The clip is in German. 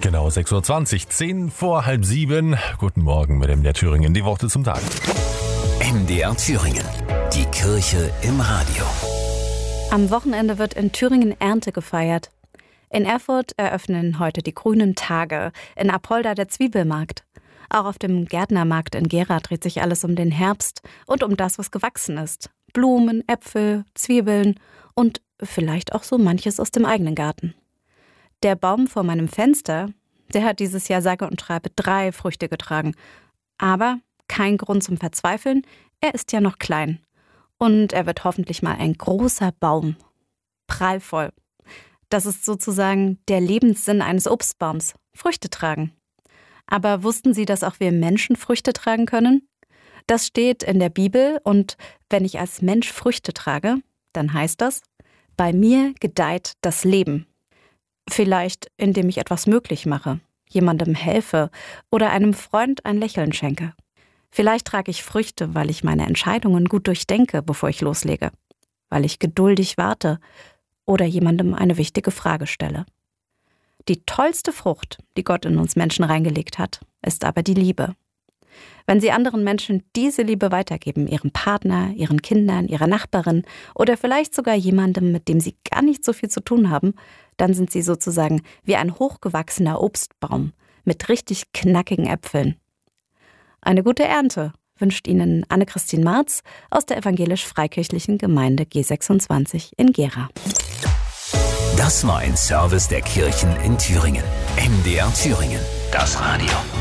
Genau, 6.20 Uhr, 10 vor halb 7. Guten Morgen mit MDR Thüringen, die Worte zum Tag. MDR Thüringen, die Kirche im Radio. Am Wochenende wird in Thüringen Ernte gefeiert. In Erfurt eröffnen heute die grünen Tage, in Apolda der Zwiebelmarkt. Auch auf dem Gärtnermarkt in Gera dreht sich alles um den Herbst und um das, was gewachsen ist. Blumen, Äpfel, Zwiebeln und vielleicht auch so manches aus dem eigenen Garten. Der Baum vor meinem Fenster, der hat dieses Jahr sage und schreibe 3 Früchte getragen. Aber kein Grund zum Verzweifeln, er ist ja noch klein. Und er wird hoffentlich mal ein großer Baum. Prallvoll. Das ist sozusagen der Lebenssinn eines Obstbaums. Früchte tragen. Aber wussten Sie, dass auch wir Menschen Früchte tragen können? Das steht in der Bibel und wenn ich als Mensch Früchte trage, dann heißt das, bei mir gedeiht das Leben. Vielleicht, indem ich etwas möglich mache, jemandem helfe oder einem Freund ein Lächeln schenke. Vielleicht trage ich Früchte, weil ich meine Entscheidungen gut durchdenke, bevor ich loslege, weil ich geduldig warte oder jemandem eine wichtige Frage stelle. Die tollste Frucht, die Gott in uns Menschen reingelegt hat, ist aber die Liebe. Wenn Sie anderen Menschen diese Liebe weitergeben, Ihrem Partner, Ihren Kindern, Ihrer Nachbarin oder vielleicht sogar jemandem, mit dem Sie gar nicht so viel zu tun haben, dann sind Sie sozusagen wie ein hochgewachsener Obstbaum mit richtig knackigen Äpfeln. Eine gute Ernte wünscht Ihnen Anne-Christine Marz aus der evangelisch-freikirchlichen Gemeinde G26 in Gera. Das war ein Service der Kirchen in Thüringen. MDR Thüringen, das Radio.